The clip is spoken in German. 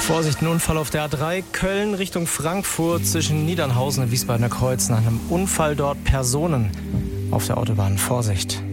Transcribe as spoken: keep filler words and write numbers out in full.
Vorsicht, ein Unfall auf der A drei, Köln Richtung Frankfurt zwischen Niedernhausen und Wiesbadener Kreuz. Nach einem Unfall dort Personen auf der Autobahn. Vorsicht.